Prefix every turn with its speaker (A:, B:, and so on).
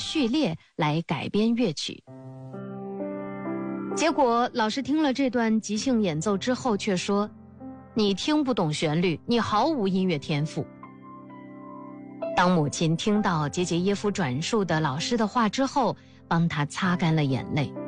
A: 序列来改编乐曲。结果老师听了这段即兴演奏之后却说，你听不懂旋律，你毫无音乐天赋。当母亲听到杰杰耶夫转述的老师的话之后，帮他擦干了眼泪。